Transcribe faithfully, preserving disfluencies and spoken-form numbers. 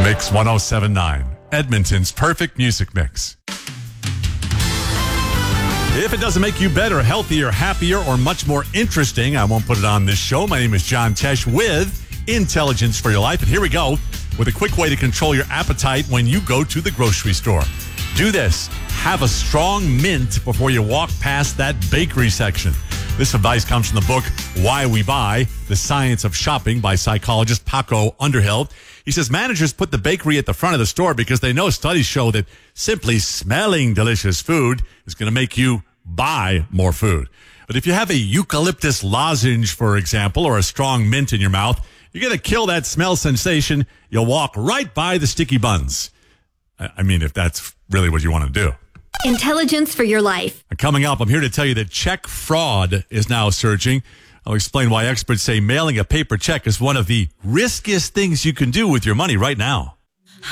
Mix one oh seven point nine, Edmonton's perfect music mix. If it doesn't make you better, healthier, happier, or much more interesting, I won't put it on this show. My name is John Tesh with Intelligence for Your Life. And here we go with a quick way to control your appetite when you go to the grocery store. Do this. Have a strong mint before you walk past that bakery section. This advice comes from the book, Why We Buy, The Science of Shopping by psychologist Paco Underhill. He says managers put the bakery at the front of the store because they know studies show that simply smelling delicious food is going to make you buy more food. But if you have a eucalyptus lozenge, for example, or a strong mint in your mouth, you're going to kill that smell sensation. You'll walk right by the sticky buns. I mean, if that's really what you want to do. Intelligence for Your Life. Coming up, I'm here to tell you that check fraud is now surging. I'll explain why experts say mailing a paper check is one of the riskiest things you can do with your money right now.